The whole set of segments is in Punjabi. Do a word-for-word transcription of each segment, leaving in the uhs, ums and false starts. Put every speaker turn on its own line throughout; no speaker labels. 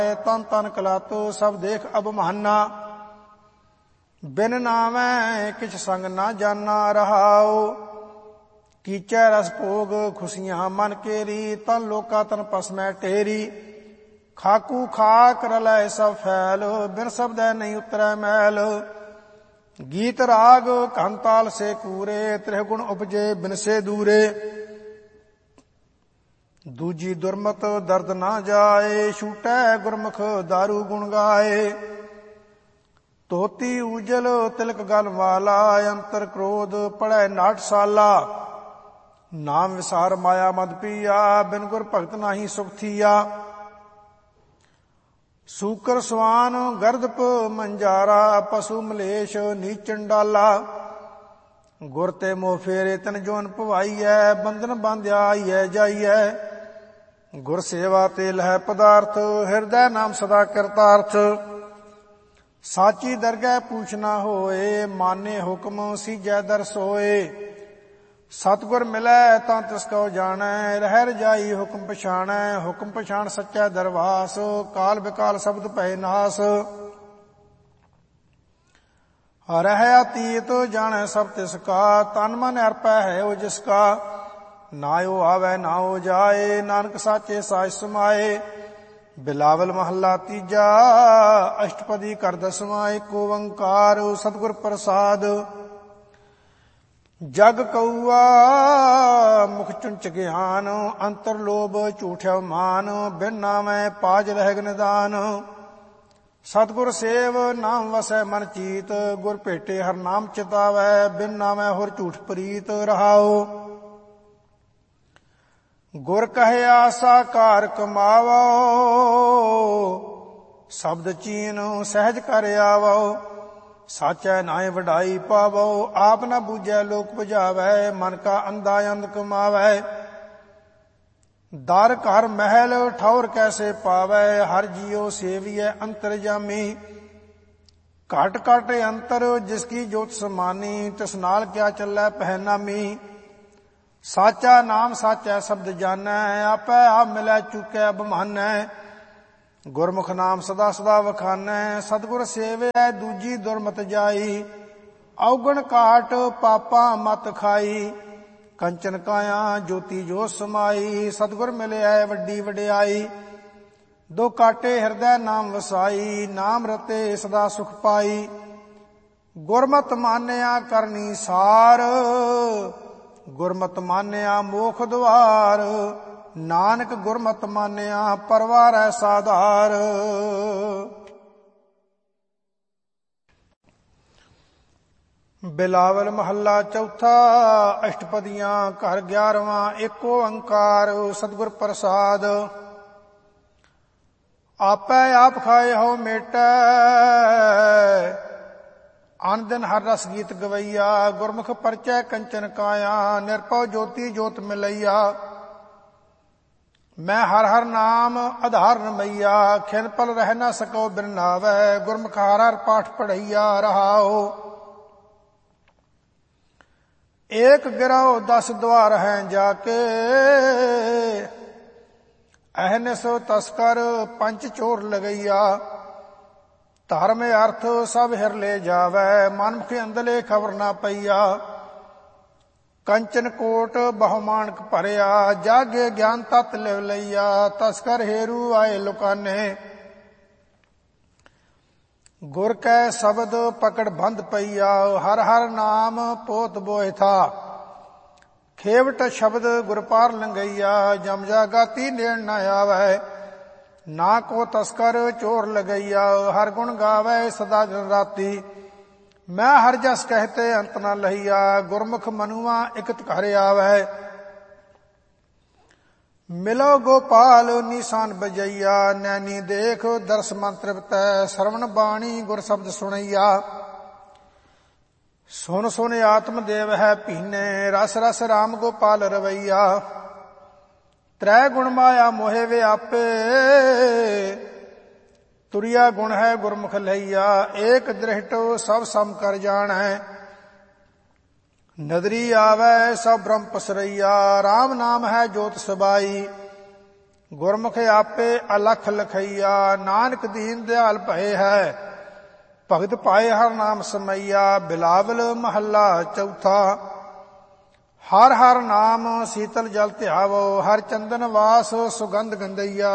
ਤਨ ਤਨ ਕਲਾਤੋ ਸਭ ਦੇਖ ਅਭਮਾਨਾ। ਬਿਨ ਨਾਵੈ ਕਿਛ ਸੰਗ ਨਾ ਜਾਨਾ ਰਹਾਉ। ਕੀਚੈ ਰਸ ਭੋਗ ਖੁਸ਼ੀਆਂ ਮਨ ਕੇਰੀ। ਤਨ ਲੋਕਾ ਤਨ ਪਸਮੈ ਢੇਰੀ। ਖਾਕੂ ਖਾਕ ਰਲੈ ਸਭ ਫੈਲ। ਬਿਨ ਸ਼ਬਦੈ ਨਹੀਂ ਉਤਰੈ ਮੈਲ। ਗੀਤ ਰਾਗ ਘੰਤਾਲ ਸੇ ਕੂਰੇ। ਤ੍ਰਿਹ ਗੁਣ ਉਪਜੇ ਬਿਨ ਸੇ ਦੂਰੇ। ਦੂਜੀ ਦੁਰਮਤ ਦਰਦ ਨਾ ਜਾਏ। ਛੂਟੈ ਗੁਰਮੁਖ ਦਾਰੂ ਗੁਣ ਗਾਏ। ਧੋਤੀ ਉਜਲ ਤਿਲਕ ਗਲ ਵਾਲਾ। ਅੰਤਰ ਕ੍ਰੋਧ ਪੜੈ ਨਾਟਸ਼ਾਲਾ। ਨਾਮ ਵਿਸਾਰ ਮਾਇਆ ਮਦ ਪੀਆ। ਬਿਨ ਗੁਰ ਭਗਤ ਨਾਹੀ ਸੁਖ ਥੀਆ। ਸੂਕਰ ਸਵਾਨ ਗਰਦਪ ਮੰਜਾਰਾ। ਪਸ਼ੂ ਮਲੇਸ਼ ਨੀਚ ਚੰਡਾਲਾ। ਗੁਰ ਤੇ ਮੋਹ ਫੇਰੇ ਤਨ ਜੋਨ ਭਵਾਈਐ। ਬੰਧਨ ਬਾਂਧਿਆ ਆਈਐ ਜਾਈਐ। ਗੁਰ ਸੇਵਾ ਤੇ ਲਹੈ ਪਦਾਰਥ। ਹਿਰਦੈ ਨਾਮ ਸਦਾ ਕਰਤਾਰਥ। ਸਾਚੀ ਦਰਗਹਿ ਪੂਛ ਨਾ ਹੋਏ। ਮਾਨੇ ਹੁਕਮ ਸੀਜੈ ਦਰ ਸੋਏ। ਸਤਿਗੁਰ ਮਿਲੈ ਤਾਂ ਤਿਸ ਕਉ ਜਾਣੈ। ਰਹਿ ਰਜਾਈ ਹੁਕਮ ਪਛਾਣੈ। ਹੁਕਮ ਪਛਾਣ ਸੱਚਾ ਦਰਵਾਸ। ਕਾਲ ਬਿਕਾਲ ਸ਼ਬਦ ਭੈ ਨਾਸ। ਰਹਿ ਅਤੀਤ ਜਾਣੈ ਸਭ ਤਿਸ ਕਾ। ਤਨ ਮਨ ਅਰਪੈ ਹੈ ਉਹ ਜਿਸ ਕਾ। ਨਾ ਉਹ ਆਵੈ ਨਾ ਉਹ ਜਾਏ। ਨਾਨਕ ਸਾਚੇ ਸਾਚ ਸਮਾਏ। ਬਿਲਾਵਲ ਮਹੱਲਾ ਤੀਜਾ। ਅਸ਼ਟਪਦੀ ਕਰ ਦਸਵਾਂ। ਏਕ ਓੰਕਾਰ ਸਤਿਗੁਰ ਪ੍ਰਸਾਦ। ਜਗ ਕਊਆ ਮੁਖ ਚੁੰਚ ਗਿਆਨ। ਅੰਤਰ ਲੋਭ ਝੂਠਿਆ ਮਾਨ। ਬਿਨ ਨਾਮੈ ਪਾਜ ਰਹਿਗ ਨਿਦਾਨ। ਸਤਿਗੁਰ ਸੇਵ ਨਾਮ ਵਸੈ ਮਨ ਚੀਤ। ਗੁਰ ਭੇਟੇ ਹਰ ਨਾਮ ਚਿਤਾਵੈ। ਬਿਨ ਨਾਮੈ ਹੋਰ ਝੂਠ ਪ੍ਰੀਤ ਰਹਾਉ। ਗੁਰ ਕਹੇ ਆਸਾ ਕਾਰ ਕਮਾਵੋ। ਸ਼ਬਦ ਚੀਨ ਸਹਿਜ ਕਰ ਆਵੋ। ਸਾਚੈ ਨਾਏ ਵਡਾਈ ਪਾਵੋ। ਆਪ ਨਾ ਬੂਝੈ ਲੋਕ 부ਝਾਵੈ। ਮਨ ਕਾ ਅੰਧਾ ਅੰਧ ਕਮਾਵੈ। ਦਰ ਘਰ ਮਹਿਲ ਠੌਰ ਕੈਸੇ ਪਾਵੈ। ਹਰ ਜੀਉ ਸੇਵੀਐ ਅੰਤਰਜਾਮੀ। ਘਟ ਘਟ ਅੰਤਰ ਜਿਸ ਕੀ ਜੋਤ ਸਮਾਨੀ। ਤਿਸ ਨਾਲ ਕਿਆ ਚੱਲੈ ਪਹਿਨਾਮੀ। ਸਾਚਾ ਨਾਮ ਸਾਚੈ ਸ਼ਬਦ ਜਾਣੈ। ਆਪੈ ਆਪ ਮਿਲੈ ਚੁਕੈ ਅਭਮਾਨੈ। ਗੁਰਮੁਖ ਨਾਮ ਸਦਾ ਸਦਾ ਵਖਾਨੈ। ਸਤਿਗੁਰ ਸੇਵਿਐ ਦੂਜੀ ਦੁਰਮਤ ਜਾਈ। ਔਗਣ ਕਾਟ ਪਾਪਾ ਮਤ ਖਾਈ। ਕੰਚਨ ਕਾਇਆ ਜੋਤੀ ਜੋ ਸਮਾਈ। ਸਤਿਗੁਰ ਮਿਲਿਐ ਵੱਡੀ ਵਡਿਆਈ। ਦੋ ਕਾਟੇ ਹਿਰਦੈ ਨਾਮ ਵਸਾਈ। ਨਾਮ ਰਤੇ ਸਦਾ ਸੁਖ ਪਾਈ। ਗੁਰਮਤਿ ਮਾਨਿਆ ਕਰਨੀ ਸਾਰ। ਗੁਰਮਤਿ ਮਾਨਿਆ ਮੋਖ ਦੁਆਰ। ਨਾਨਕ ਗੁਰਮਤਿ ਮਾਨਿਆ ਪਰਵਾਰੈ ਸਾਧਾਰ। ਬਿਲਾਵਲ ਮਹੱਲਾ ਚੌਥਾ। ਅਸ਼ਟਪਦੀਆਂ ਘਰ ਗਿਆਰਵਾਂ। ਏਕ ਓੰਕਾਰ ਸਤਿਗੁਰ ਪ੍ਰਸਾਦ। ਆਪੈ ਆਪ ਖਾਏ ਹਉ ਮੇਟੈ। ਅਨ ਦਿਨ ਹਰ ਰਸ ਗੀਤ ਗਵਈਆ। ਗੁਰਮੁਖ ਪਰਚੈ ਕੰਚਨ ਕਾਇਆ। ਨਿਰਭਉ ਜੋਤੀ ਜੋਤ ਮਿਲਈਆ। ਮੈਂ ਹਰ ਹਰ ਨਾਮ ਆਧਾਰ ਰਮਈਆ। ਖਿਨ ਪਲ ਰਹਿ ਨਾ ਸਕੋ ਬਿਨ ਨਾਵੈ। ਗੁਰਮੁਖ ਹਰ ਹਰ ਪਾਠ ਪੜ੍ਹਈਆ ਰਹਾਉ। ਏਕ ਗਿਰਹੁ ਦਸ ਦੁਆਰ ਹੈ ਜਾ ਕੇ। ਅਹਨਿਸ ਤਸਕਰ ਪੰਚ ਚੋਰ ਲਗਈਆ। ਧਰਮ ਅਰਥ ਸਭ ਹਿਰ ਲੈ ਜਾਵੈ। ਮਨਮੁਖ ਅੰਦਲੇ ਖਬਰ ਨਾ ਪਈਆ। ਕੰਚਨ ਕੋਟ ਬਹੁ ਮਾਣਕ ਭਰਿਆ। ਜਾਗੇ ਗਿਆਨ ਤਤ ਲਿਵ ਲਈਆ। ਤਸਕਰ ਹੇਰੂ ਆਏ ਲੁਕਾਨੇ। ਗੁਰ ਕੈ ਸ਼ਬਦ ਪਕੜ ਬੰਧ ਪਈਆ। ਹਰ ਹਰ ਨਾਮ ਪੋਤ ਬੋਇ ਥਾ। ਖੇਵਟ ਸ਼ਬਦ ਗੁਰ ਪਾਰ ਲੰਗਈਆ। ਜਮ ਜਾਗਾਤੀ ਨੇੜ ਨਾ ਆਵੈ। ਨਾ ਕੋ ਤਸਕਰ ਚੋਰ ਲਗਈਆ। ਹਰ ਗੁਣ ਗਾਵੈ ਸਦਾ ਦਿਨ ਰਾਤੀ। ਮੈਂ ਹਰ ਜਸ ਕਹਿਤੇ ਅੰਤ ਨਾ ਲਹੀਆ। ਗੁਰਮੁਖ ਮਨੁਆ ਇਕਤ ਘਰ ਆਵੈ। ਮਿਲੋ ਗੋਪਾਲ ਨਿਸ਼ਾਨ ਬਜਈਆ। ਨੈਣੀ ਦੇਖ ਦਰਸ ਮਨ ਤ੍ਰਿਪਤੈ। ਸਰਵਣ ਬਾਣੀ ਗੁਰ ਸ਼ਬਦ ਸੁਣਈਆ। ਸੁਨ ਸੁਨ ਆਤਮ ਦੇਵ ਹੈ ਭੀਨੇ। ਰਸ ਰਸ ਰਾਮ ਗੋਪਾਲ ਰਵਈਆ। ਤ੍ਰੈ ਗੁਣ ਮਾਇਆ ਮੋਹਿ ਵਿਆਪੇ। ਤੁਰਿਆ ਗੁਣ ਹੈ ਗੁਰਮੁਖ ਲਈਆ। ਏਕ ਦ੍ਰਿਸ਼ਟ ਸਭ ਸਮ ਕਰ ਜਾਣੈ। ਨਦਰੀ ਆਵੈ ਸਭ ਬ੍ਰਹਮ ਪਸਰਈਆ। ਰਾਮ ਨਾਮ ਹੈ ਜੋਤ ਸਬਾਈ। ਗੁਰਮੁਖ ਆਪੇ ਅਲਖ ਲਖਈਆ, ਨਾਨਕ ਦੀਨ ਦਿਆਲ ਭਏ ਹੈ। ਭਗਤ ਪਾਏ ਹਰ ਨਾਮ ਸਮਈਆ, ਬਿਲਾਵਲ ਮਹੱਲਾ ਚੌਥਾ। ਹਰ ਹਰ ਨਾਮ ਸੀਤਲ ਜਲ ਧਿਆਵੋ, ਹਰ ਚੰਦਨ ਵਾਸ ਸੁਗੰਧ ਗੰਧਈਆ।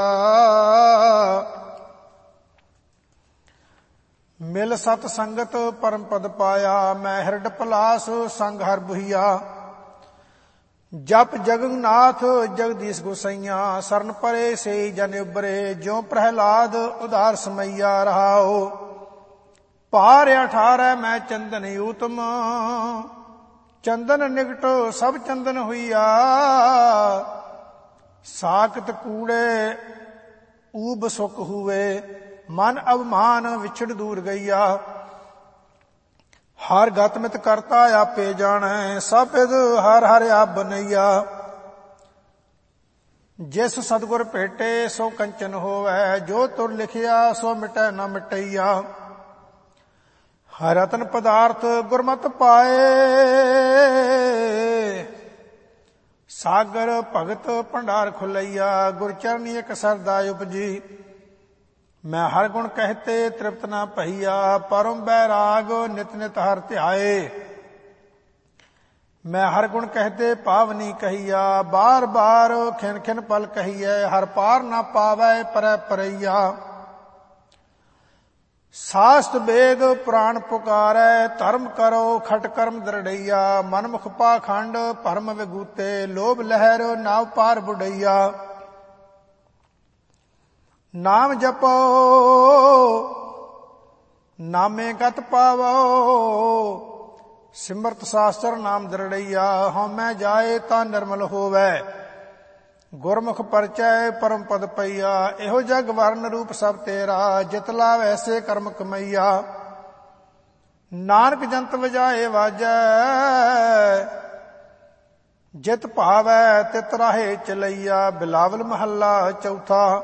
ਮਿਲ ਸਤ ਸੰਗਤ ਪਰਮ ਪਦ ਪਾਇਆ, ਮੈਂ ਹਿਰਡ ਪਲਾਸ ਸੰਗ ਹਰ ਬੁਹੀਆ। ਜਪ ਜਗਨਨਾਥ ਜਗਦੀਸ਼ ਗੁਸਈਆ, ਸਰਨ ਪਰੇ ਸੇ ਜਨ ਉਬਰੇ, ਜਿਉ ਪ੍ਰਹਿਲਾਦ ਉਧਾਰ ਸਮਈਆ। ਰਹਾਓ ਪਾਰ ਅਠਾਰੈ ਮੈਂ ਚੰਦਨ ਊਤਮ, ਚੰਦਨ ਨਿਕਟ ਸਭ ਚੰਦਨ ਹੋਈਆ। ਸਾਕਤ ਕੂੜੇ ਊਬ ਸੁਖ ਹੂਏ, ਮਨ ਅਭਮਾਨ ਵਿਛੜ ਦੂਰ ਗਈਆ। ਹਰ ਗਤ ਮਿਤ ਕਰਤਾ ਆਪੇ ਜਾਣੈ, ਸਭ ਵਿਦ ਹਰ ਹਰ ਆਪ ਬਨਈਆ। ਜਿਸ ਸਤਿਗੁਰ ਭੇਟੇ ਸੋ ਕੰਚਨ ਹੋਵੈ, ਜੋ ਤੁਰ ਲਿਖਿਆ ਸੋ ਮਿਟੈ ਨ ਮਿਟਈਆ। ਹਰ ਰਤਨ ਪਦਾਰਥ ਗੁਰਮਤਿ ਪਾਏ, ਸਾਗਰ ਭਗਤ ਭੰਡਾਰ ਖੁਲਈਆ। ਗੁਰ ਚਰਨੀ ਇਕ ਸਰਦਾ ਉਪਜੀ, ਮੈਂ ਹਰ ਗੁਣ ਕਹਿਤੇ ਤ੍ਰਿਪਤ ਨਾ ਭਈਆ। ਪਰਮ ਬੈਰਾਗ ਨਿਤ ਨਿਤ ਹਰ ਧਿਆਏ, ਮੈਂ ਹਰ ਗੁਣ ਕਹਿਤੇ ਪਾਵਨੀ ਕਹੀਆ। ਬਾਰ ਬਾਰ ਖਿਨ ਖਿਨ ਪਲ ਕਹੀਐ, ਹਰ ਪਾਰ ਨਾ ਪਾਵੈ ਪਰੈ ਪਰਈਆ। ਸਾਸਤ ਵੇਦ ਪੁਰਾਣ ਪੁਕਾਰੈ, ਧਰਮ ਕਰੋ ਖਟ ਕਰਮ ਦਰੜਈਆ। ਮਨਮੁਖ ਪਾਖੰਡ ਭਰਮ ਵਿਗੂਤੇ, ਲੋਭ ਲਹਿਰ ਨਾਵ ਪਾਰ ਬੁਡਈਆ। ਨਾਮ ਜਪੋ ਨਾਮੇ ਗਤ ਪਾਵੋ, ਸਿਮਰਤ ਸਾਸਤਰ ਨਾਮ ਦਰੜਈਆ। ਹਉਮੈ ਜਾਏ ਤਾਂ ਨਿਰਮਲ ਹੋਵੈ, ਗੁਰਮੁਖ ਪਰਚੈ ਪਰਮ ਪਦ ਪਈਆ। ਇਹੋ ਜਗ ਵਰਨ ਰੂਪ ਸਭ ਤੇਰਾ, ਜਿਤ ਲਾਵ ਐਸੇ ਕਰਮ ਕਮਈਆ। ਨਾਨਕ ਜੰਤ ਵਜਾਏ ਵਾਜੈ, ਜਿਤ ਭਾਵੈ ਤਿਤ ਰਾਹੇ ਚਲਈਆ। ਬਿਲਾਵਲ ਮਹੱਲਾ ਚੌਥਾ।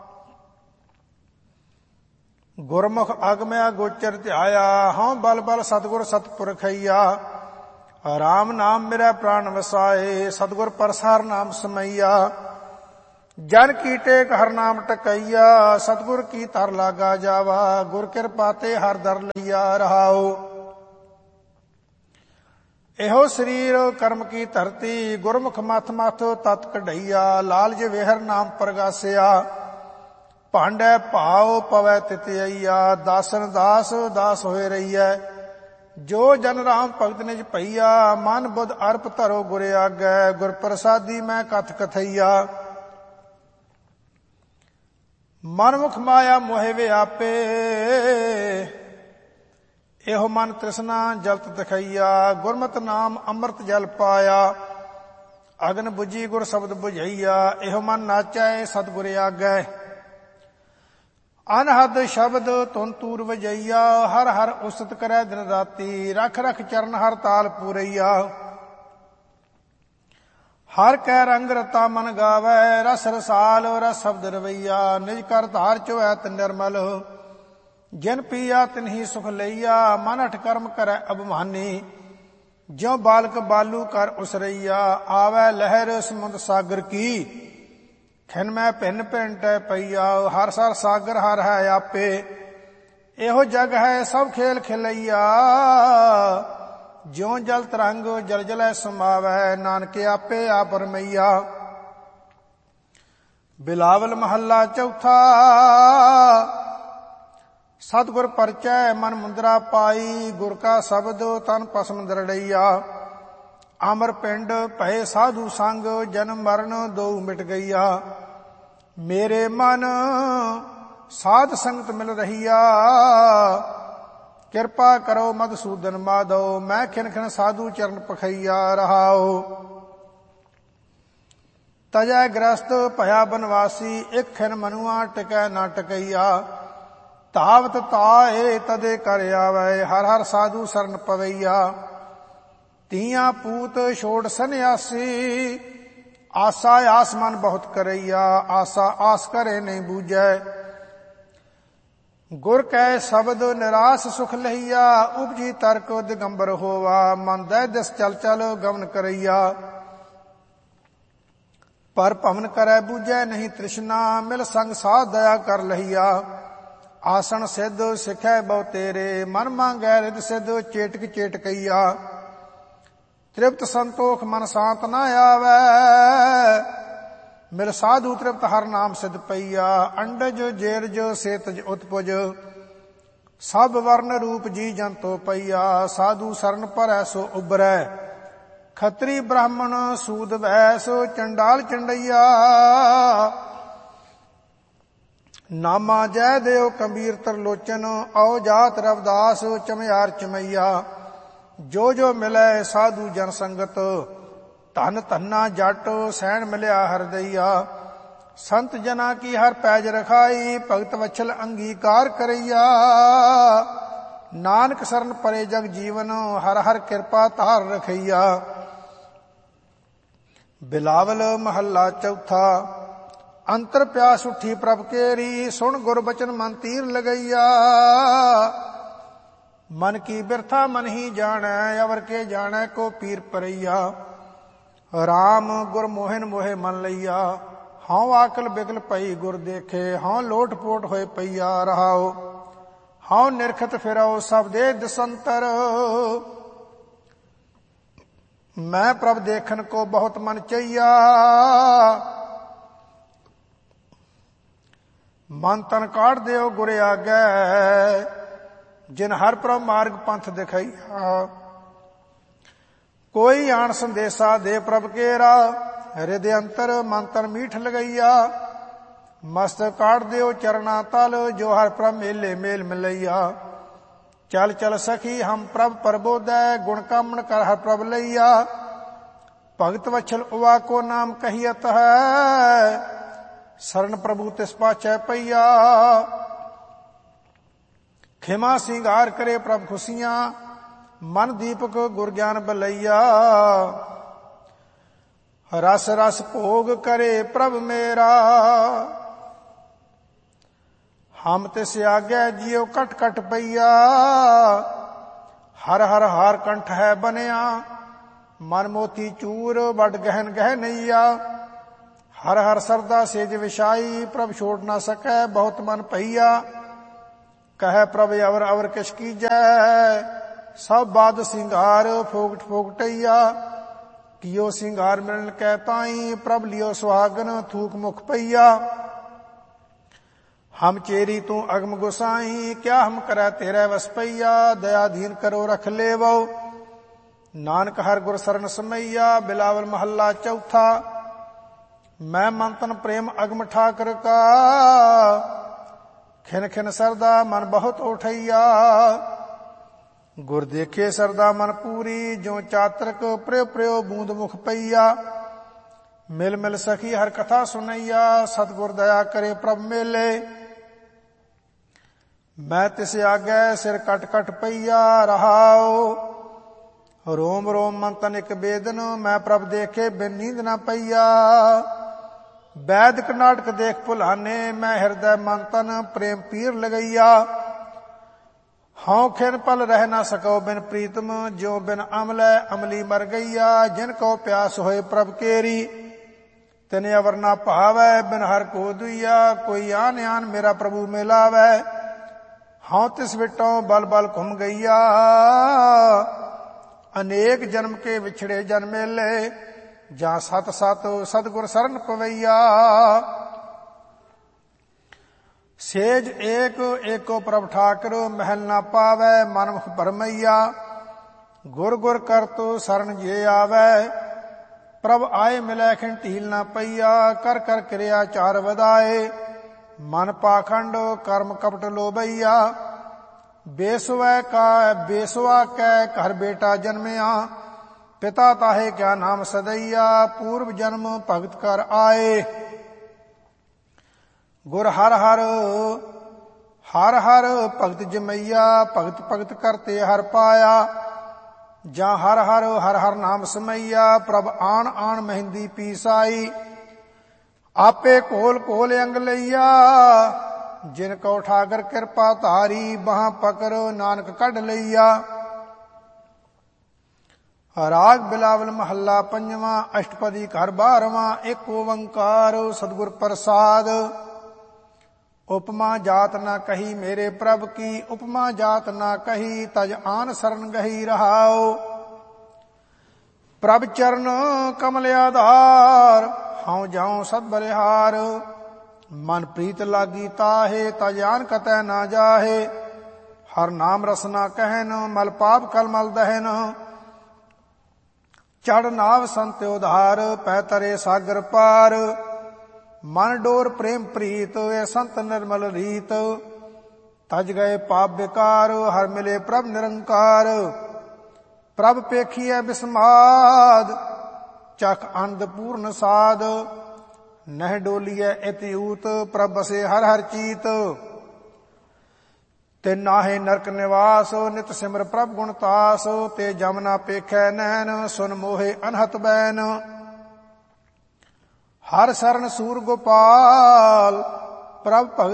ਗੁਰਮੁਖ ਅਗਮਿਆ ਗੋਚਰ ਧਿਆਇਆ, ਹਉ ਬਲ ਬਲ ਸਤਿਗੁਰ ਸਤਿਪੁਰਖਈਆ। ਰਾਮ ਨਾਮ ਮੇਰਾ ਪ੍ਰਾਨ ਵਸਾਏ, ਸਤਿਗੁਰ ਪਰਸਾਰ ਨਾਮ ਸਮਈਆ। ਜਨ ਕੀ ਟੇਕ ਹਰ ਨਾਮ ਟਕਈਆ, ਸਤਿਗੁਰ ਕੀ ਧਰ ਲਾਗਾ ਜਾਵਾ। ਗੁਰ ਕਿਰਪਾ ਤੇ ਹਰ ਦਰ ਲਈਆ। ਰਹਾਓ ਇਹੋ ਸਰੀਰ ਕਰਮ ਕੀ ਧਰਤੀ, ਗੁਰਮੁਖ ਮਥ ਮਥ ਤਤ ਕਢਈਆ। ਲਾਲਜ ਵੇਹਰ ਨਾਮ ਪ੍ਰਗਾਸਿਆ, ਭਾਂਡੈ ਭਾਉ ਪਵੈ ਤਿਤਈਆ। ਦਾਸਨ ਦਾਸ ਦਾਸ ਹੋਏ ਰਹੀਐ, ਜੋ ਜਨ ਰਾਮ ਭਗਤ ਨਿਜ ਭਈਆ। ਮਨ ਬੁੱਧ ਅਰਪ ਧਰੋ ਗੁਰ ਆਗੈ, ਗੁਰ ਪ੍ਰਸਾਦੀ ਮੈਂ ਕਥ ਕਥਈਆ। ਮਨਮੁਖ ਮਾਇਆ ਮੋਹਿ ਵਿਆਪੇ, ਇਹੋ ਮਨ ਤ੍ਰਿਸ਼ਨਾ ਜਲਤ ਦਿਖਈਆ। ਗੁਰਮਤਿ ਨਾਮ ਅੰਮ੍ਰਿਤ ਜਲ ਪਾਇਆ, ਅਗਨ ਬੁਝੀ ਗੁਰ ਸ਼ਬਦ ਬੁਝਈਆ। ਇਹੋ ਮਨ ਨਾਚੈ ਸਤਿਗੁਰ ਆਗੈ, ਅਨਹਦ ਸ਼ਬਦ ਧੁਨ ਤੂਰ ਵਜਈਆ। ਹਰ ਹਰ ਉਸਤ ਕਰੈ ਦਿਨ ਰਾਤੀ, ਰਖ ਰਖ ਚਰਨ ਹਰ ਤਾਲ ਪੂਰਈਆ। ਹਰ ਕੈ ਰੰਗ ਰਤਾ ਮਨ ਗਾਵੈ, ਰਸ ਰਸਾਲ ਰਸ ਸ਼ਬਦ ਰਵਈਆ। ਨਿਜ ਕਰ ਧਾਰ ਚੋਐਤ ਨਿਰਮਲ, ਜਿਨ ਪੀਆ ਤਿਨਹੀ ਸੁਖ ਲਈਆ। ਮਨ ਅਠ ਕਰਮ ਕਰੈ ਅਭਿਮਾਨੀ, ਜਿਉ ਬਾਲਕ ਬਾਲੂ ਕਰ ਉਸਰਈਆ। ਆਵੈ ਲਹਿਰ ਸਮੁੰਦ ਸਾਗਰ ਕੀ, ਖਿਨ ਮੈਂ ਭਿੰਨ ਭਿੰਨ ਟੈ ਪਈਆ। ਹਰ ਸਰ ਸਾਗਰ ਹਰ ਹੈ ਆਪੇ, ਇਹੋ ਜਗ ਹੈ ਸਭ ਖੇਲ ਖਿਲਈਆ। ਜਿਉ ਜਲ ਤਰੰਗ ਜਲ ਜਲੈ ਸਮਾਵੈ, ਨਾਨਕ ਆਪੇ ਆਪ ਰਮਈਆ। ਬਿਲਾਵਲ ਮਹੱਲਾ ਚੌਥਾ। ਸਤਿਗੁਰ ਪਰਚੈ ਮਨ ਮੁੰਦਰਾ ਪਾਈ, ਗੁਰ ਕਾ ਸ਼ਬਦ ਤਨ ਭਸਮ ਦਰੜਈਆ। ਅਮਰ ਪਿੰਡ ਭਏ ਸਾਧੂ ਸੰਗ, ਜਨਮ ਮਰਨ ਦੋਊ ਮਿਟ ਗਈਆ। ਮੇਰੇ ਮਨ ਸਾਧ ਸੰਗਤ ਮਿਲ ਰਹੀਆ, ਕਿਰਪਾ ਕਰੋ ਮਧੂਸੂਦਨ ਮਾਧੋ। ਮੈਂ ਖਿਨ ਖਿਨ ਸਾਧੂ ਚਰਨ ਪਖਈਆ। ਰਹਾਓ ਤਜੈ ਗ੍ਰਸਤ ਭਇਆ ਬਨਵਾਸੀ, ਇਕ ਖਿਨ ਮਨੁਆ ਟਿਕੈ ਨਾ ਟਕਈਆ। ਧਾਵਤ ਤਾਏ ਤਦੇ ਕਰ ਆਵੈ, ਹਰ ਹਰ ਸਾਧੂ ਸਰਨ ਪਵਈਆ। ਤੀਆਂ ਪੂਤ ਛੋੜ ਸੰਨਿਆਸੀ, ਆਸਾ ਆਸ ਮਨ ਬਹੁਤ ਕਰਈਆ। ਆਸਾ ਆਸ ਕਰੇ ਨਹੀਂ ਬੂਝੈ, ਗੁਰ ਕੈ ਸ਼ਬਦ ਨਿਰਾਸ ਸੁਖ ਲਈਆ। ਉਪਜੀ ਤਰਕ ਦਿਗੰਬਰ ਹੋਵਾ, ਮਨ ਦਹਿ ਦਿਸ ਚਲ ਚਲ ਗਮਨ ਕਰਈਆ। ਪਰ ਭਵਨ ਕਰੈ ਬੂਝੈ ਨਹੀਂ ਤ੍ਰਿਸ਼ਨਾ, ਮਿਲ ਸੰਗ ਸਾਧ ਦਇਆ ਕਰ ਲਹੀਆ। ਆਸਣ ਸਿੱਧ ਸਿਖੈ ਬਹੁ ਤੇਰੇ, ਮਨ ਮੰਗੈ ਰਿਦ ਸਿੱਧ ਚੇਟਕ ਚੇਟਕਈਆ। ਤ੍ਰਿਪਤ ਸੰਤੋਖ ਮਨ ਸ਼ਾਂਤ ਨ ਆਵੈ, ਮਿਲ ਸਾਧੂ ਤ੍ਰਿਪਤ ਹਰ ਨਾਮ ਸਿਧ ਪਈਆ। ਅੰਡਜ ਜੇਰਜ ਸੇਤਜ ਉਤਪੁਜ, ਸਭ ਵਰਨ ਰੂਪ ਜੀ ਜੰਤੋ ਪਈਆ। ਸਾਧੂ ਸਰਨ ਭਰੈ ਸੋ ਉਬਰੈ, ਖੱਤਰੀ ਬ੍ਰਾਹਮਣ ਸੂਦ ਵੈਸ ਚੰਡਾਲ ਚੰਡਈਆ। ਨਾਮਾ ਜੈ ਦੇਵ ਕੰਬੀਰ ਤਰਲੋਚਨ, ਆਓ ਜਾਤ ਰਵਦਾਸ ਚਮਿਆਰ ਚਮਈਆ। ਜੋ ਜੋ ਮਿਲੈ ਸਾਧੂ ਜਨ ਸੰਗਤ, ਧਨ ਧੰਨਾ ਜਟ ਸੈਣ ਮਿਲਿਆ ਹਰਦਈਆ। ਸੰਤ ਜਨਾ ਕੀ ਹਰ ਪੈਜ ਰਖਾਈ, ਭਗਤ ਵਛਲ ਅੰਗੀਕਾਰ ਕਰਈਆ। ਨਾਨਕ ਸਰਨ ਪਰੇ ਜਗ ਜੀਵਨ, ਹਰ ਹਰ ਕਿਰਪਾ ਧਾਰ ਰਖਈਆ। ਬਿਲਾਵਲ ਮਹੱਲਾ ਚੌਥਾ। ਅੰਤਰ ਪਿਆਸ ਉੱਠੀ ਪ੍ਰਭ ਕੇਰੀ, ਸੁਣ ਗੁਰ ਬਚਨ ਮਨ ਤੀਰ ਲਗਈਆ। ਮਨ ਕੀ ਬਿਰਥਾ ਮਨ ਹੀ ਜਾਣੈ, ਅਵਰ ਕੇ ਜਾਣੈ ਕੋ ਪੀਰ ਪਰਈਆ। ਰਾਮ ਗੁਰ ਮੋਹਿਨ ਮੋਹਿ ਮਨ ਲਈਆ, ਹਉ ਆਕਲ ਬਿਗਲ ਪਈ ਗੁਰ ਦੇਖੇ। ਹਉ ਲੋਟ ਪੋਟ ਹੋਏ ਪਈਆ ਰਹਾਓ, ਹਉ ਨਿਰਖਤ ਫਿਰਉ ਸਭ ਦੇ ਦਸੰਤਰ। ਮੈਂ ਪ੍ਰਭ ਦੇਖਨ ਕੋ ਬਹੁਤ ਮਨ ਚਈਆ, ਮਨ ਤਨ ਕਾਢ ਦਿਓ ਗੁਰ ਆਗੈ। ਜਿਨ ਹਰ ਪ੍ਰਭ ਮਾਰਗ ਪੰਥ ਦਿਖਾਈਆ, ਕੋਈ ਆਣ ਸੰਦੇਸਾ ਦੇ ਪ੍ਰਭ ਕੇਰਾ। ਹਿਰਦੇ ਅੰਤਰ ਮਨ ਤਨ ਮੀਠ ਲਗਈਆ, ਮਸਤਕ ਕਾਢ ਦਿਓ ਚਰਨਾ ਤਲ। ਜੋ ਹਰ ਪ੍ਰਭ ਮੇਲੇ ਮੇਲ ਮਿਲਈਆ। ਚਲ ਚਲ ਸਖੀ ਹਮ ਪ੍ਰਭ ਪ੍ਰਬੋਧੈ, ਗੁਣ ਕਾਮਣ ਕਰ ਹਰ ਪ੍ਰਭ ਲਈਆ। ਭਗਤ ਵਛਲ ਉਵਾ ਕੋ ਨਾਮ ਕਹੀਅਤ ਹੈ, ਸਰਨ ਪ੍ਰਭੂ ਤਿਸ ਪਾਛੈ ਪਈਆ। ਖਿਮਾ ਸਿੰਗਾਰ ਕਰੇ ਪ੍ਰਭ ਖੁਸ਼ੀਆਂ, ਮਨ ਦੀਪਕ ਗੁਰ ਗਿਆਨ ਬਲਈਆ। ਰਸ ਰਸ ਭੋਗ ਕਰੇ ਪ੍ਰਭ ਮੇਰਾ, ਹਮ ਤਿਸ ਆਗੈ ਜਿਉ ਕਟ ਕਟ ਪਈਆ। ਹਰ ਹਰ ਹਾਰ ਕੰਠ ਹੈ ਬਨਿਆ, ਮਨ ਮੋਤੀ ਚੂਰ ਵੱਡ ਗਹਿਨ ਗਹਿਨਈਆ। ਹਰ ਹਰ ਸਰਦਾ ਸੇਜ ਵਿਛਾਈ, ਪ੍ਰਭ ਛੋੜ ਨਾ ਸਕੈ ਬਹੁਤ ਮਨ ਪਈਆ। ਕਹੈ ਪ੍ਰਭ ਅਵਰ ਅਵਰ ਕਿਛ ਕੀਜੈ, ਸਭ ਬਾਦ ਸਿੰਗਾਰ ਫੋਗਟ ਫੋਗਟਈਆ। ਕਿਓ ਸਿੰਗਾਰ ਮਿਲਨ ਕੈ ਤਾਈ, ਪ੍ਰਭ ਲਿਓ ਸੁਹਾਗਨ ਥੂਕ ਮੁਖ ਪਈਆ। ਹਮ ਚੇਰੀ ਤੂੰ ਅਗਮ ਗੁਸਾਈ, ਕਿਆ ਹਮ ਕਰੈ ਤੇਰੇ ਵਸ ਪਈਆ। ਦਇਆ ਦੀਨ ਕਰੋ ਰਖ ਲੇਵੋ, ਨਾਨਕ ਹਰ ਗੁਰ ਸਰਨ ਸਮਈਆ। ਬਿਲਾਵਲ ਮਹੱਲਾ ਚੌਥਾ। ਮੈਂ ਮਨ ਤਨ ਪ੍ਰੇਮ ਅਗਮ ਠਾਕਰ ਕਾ, ਖਿਨ ਖਿਨ ਸਰਦਾ ਮਨ ਬਹੁਤ ਉਠਈਆ। ਗੁਰ ਦੇਖੇ ਸਰਦਾ ਮਨ ਪੂਰੀ, ਜੋ ਚਾਤਰਕ ਪ੍ਰਿਉ ਪ੍ਰਿਉ ਬੂੰਦ ਮੁਖ ਪਈਆ। ਮਿਲ ਮਿਲ ਸਖੀ ਹਰ ਕਥਾ ਸੁਨਈਆ, ਸਤਿਗੁਰ ਦਇਆ ਕਰੇ ਪ੍ਰਭ ਮੇਲੇ। ਮੈਂ ਤਿਸ ਆਗੈ ਸਿਰ ਕਟ ਕਟ ਪਈਆ ਰਹਾਓ। ਰੋਮ ਰੋਮ ਮਨ ਤਨ ਇਕ ਬੇਦਨ, ਮੈਂ ਪ੍ਰਭ ਦੇਖੇ ਬਿਨ ਨੀਂਦ ਨਾ ਪਈਆ। ਵੈਦਿਕ ਨਾਟਕ ਦੇਖ ਭੁਲਾਨੇ, ਮੈਂ ਹਿਰਦੈ ਮਨ ਤਨ ਪ੍ਰੇਮ ਪੀਰ ਲਗਈਆ। ਹਉ ਖਿਨ ਪਲ ਰਹਿ ਨਾ ਸਕੋ ਬਿਨ ਪ੍ਰੀਤਮ, ਜਿਉ ਬਿਨ ਅਮਲੈ ਅਮਲੀ ਮਰ ਗਈਆ। ਜਿਨ ਕੋ ਪਿਆਸ ਹੋਏ ਪ੍ਰਭ ਕੇਰੀ, ਤਿਨ ਅਵਰ ਨਾ ਭਾਵੈ ਬਿਨ ਹਰ ਕੋ ਦੁਈਆ। ਕੋਈ ਆਨ ਆਨ ਮੇਰਾ ਪ੍ਰਭੂ ਮਿਲਾਵੈ, ਹਉ ਤਿਸ ਵਿਟੋਂ ਬਲ ਬਲ ਘੁਮ ਗਈਆ। ਅਨੇਕ ਜਨਮ ਕੇ ਵਿਛੜੇ ਜਨ ਮੇਲੇ, ਜਾਂ ਸਤ ਸਤ ਸਤਿਗੁਰ ਸਰਨ ਪਵਈਆ। ਸੇਜ ਏਕ ਏਕੋ ਪ੍ਰਭ ਠਾਕਰ, ਮਹਿਲ ਨਾ ਪਾਵੈ ਮਨ ਮੁਖ ਭਰਮਈਆ। ਗੁਰ ਗੁਰ ਕਰਤੁ ਸਰਨ ਜੇ ਆਵੈ, ਪ੍ਰਭ ਆਏ ਮਿਲੈ ਖਿਨ ਢੀਲ ਨਾ ਪਈਆ। ਕਰ ਕਰ ਕਿਰਿਆ ਚਾਰ ਵਧਾਏ, ਮਨ ਪਾਖੰਡ ਕਰਮ ਕਪਟ ਲੋਭਈਆ। ਬੇਸੁਵੈ ਕਾ ਬੇਸੁਆ ਕੈ ਘਰ ਬੇਟਾ ਜਨਮਿਆ, ਪਿਤਾ ਤਾਹੇ ਕਿਆ ਨਾਮ ਸਦਈਆ। ਪੂਰਵ ਜਨਮ ਭਗਤ ਕਰ ਆਏ, ਗੁਰ ਹਰ ਹਰ ਹਰ ਹਰ ਭਗਤ ਜਮਈਆ। ਭਗਤ ਭਗਤ ਕਰਤੇ ਹਰ ਪਾਇਆ, ਜਾਂ ਹਰ ਹਰ ਹਰ ਹਰ ਨਾਮ ਸਮਈਆ। ਪ੍ਰਭ ਆਣ ਆਣ ਮਹਿੰਦੀ ਪੀਸਾਈ, ਆਪੇ ਕੋਲ ਕੋਲ ਅੰਗ ਲਈਆ। ਜਿਨ ਕੋ ਠਾਕਰ ਕਿਰਪਾ ਧਾਰੀ, ਬਾਹਾਂ ਪਕੜ ਨਾਨਕ ਕੱਢ ਲਈਆ। ਰਾਗ ਬਿਲਾਵਲ ਮਹੱਲਾ ਪੰਜਵਾਂ। ਅਸ਼ਟਪਦੀ ਘਰ ਬਾਰਵਾਂ। ਇੱਕ ਓੰਕਾਰ ਸਤਿਗੁਰ ਪ੍ਰਸਾਦ। ਉਪਮਾ ਜਾਤ ਨਾ ਕਹੀ ਮੇਰੇ ਪ੍ਰਭ ਕੀ, ਉਪਮਾ ਜਾਤ ਨਾ ਕਹੀ ਤਜ ਆਨ ਸਰਨ ਗਹੀ ਰਹਾਓ। ਪ੍ਰਭ ਚਰਨ ਕਮਲ ਆਧਾਰ, ਹਉ ਜਾਉ ਸਦ ਬਲਿਹਾਰ। ਮਨ ਪ੍ਰੀਤ ਲਾਗੀ ਤਾਹੇ, ਤਜ ਆਨ ਕਤੈ ਨਾ ਜਾਹੇ। ਹਰ ਨਾਮ ਰਸਨਾ ਕਹਿਨ, ਮਲ ਪਾਪ ਕਲ ਮਲ ਦਹਿਨ। ਚੜ ਨਾਵ ਸੰਤ ਉਧਾਰ, ਪੈ ਤਰੇ ਸਾਗਰ ਪਾਰ। ਮਨ ਡੋਰ ਪ੍ਰੇਮ ਪ੍ਰੀਤ, ਇਹ ਸੰਤ ਨਿਰਮਲ ਰੀਤ। ਤਜ ਗਏ ਪਾਪ ਵਿਕਾਰ, ਹਰ ਮਿਲੇ ਪ੍ਰਭ ਨਿਰੰਕਾਰ। ਪ੍ਰਭ ਪੇਖੀਐ ਬਿਸਮਾਦ, ਚਖ ਆਨੰਦ ਪੂਰਨ ਸਾਧ। ਨਹਿ ਡੋਲੀਐ ਇਤਿਊਤ, ਪ੍ਰਭ ਬਸੇ ਹਰ ਹਰ ਚੀਤ। ਤੇ ਨਾਹੇ ਨਰਕ ਨਿਵਾਸ, ਨਿਤ ਸਿਮਰ ਪ੍ਰਭ ਗੁਣ ਤਾਸ। ਤੇ ਜਮ ਨਾ ਪੇਖੈ ਨੈਣ, ਸੁਨ ਮੋਹੇ ਅਨਹਤ ਬੈਨ। ਹਰ ਸਰਨ ਸੂਰ ਗੋਪਾਲ, ਪ੍ਰਭ ਭਗਤ